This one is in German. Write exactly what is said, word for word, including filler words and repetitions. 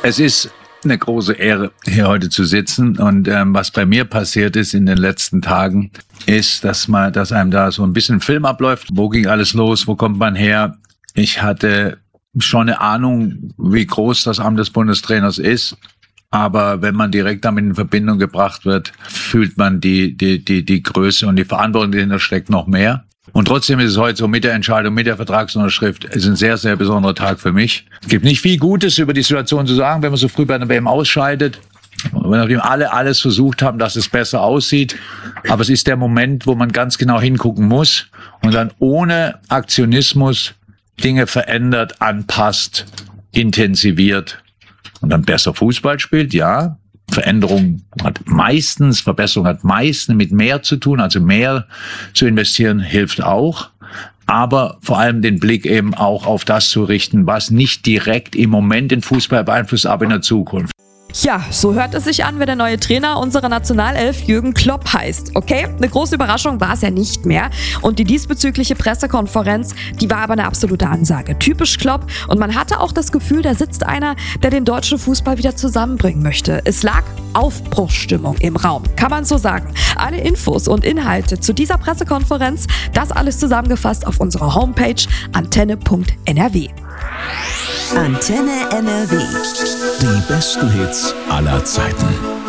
Es ist eine große Ehre, hier heute zu sitzen. Und ähm, was bei mir passiert ist in den letzten Tagen, ist, dass man, dass einem da so ein bisschen Film abläuft. Wo ging alles los? Wo kommt man her? Ich hatte schon eine Ahnung, wie groß das Amt des Bundestrainers ist. Aber wenn man direkt damit in Verbindung gebracht wird, fühlt man die, die, die, die Größe und die Verantwortung, die dahinter steckt, noch mehr. Und trotzdem ist es heute so mit der Entscheidung, mit der Vertragsunterschrift, es ist ein sehr, sehr besonderer Tag für mich. Es gibt nicht viel Gutes über die Situation zu sagen, wenn man so früh bei einer W M ausscheidet. Nachdem alle alles versucht haben, dass es besser aussieht. Aber es ist der Moment, wo man ganz genau hingucken muss und dann ohne Aktionismus Dinge verändert, anpasst, intensiviert und dann besser Fußball spielt, ja. Veränderung hat meistens, Verbesserung hat meistens mit mehr zu tun, also mehr zu investieren hilft auch, aber vor allem den Blick eben auch auf das zu richten, was nicht direkt im Moment den Fußball beeinflusst, aber in der Zukunft. Ja, so hört es sich an, wenn der neue Trainer unserer Nationalelf Jürgen Klopp heißt. Okay, eine große Überraschung war es ja nicht mehr. Und die diesbezügliche Pressekonferenz, die war aber eine absolute Ansage. Typisch Klopp. Und man hatte auch das Gefühl, da sitzt einer, der den deutschen Fußball wieder zusammenbringen möchte. Es lag Aufbruchsstimmung im Raum, kann man so sagen. Alle Infos und Inhalte zu dieser Pressekonferenz, das alles zusammengefasst auf unserer Homepage antenne punkt n r w. Antenne N R W. Die besten Hits aller Zeiten.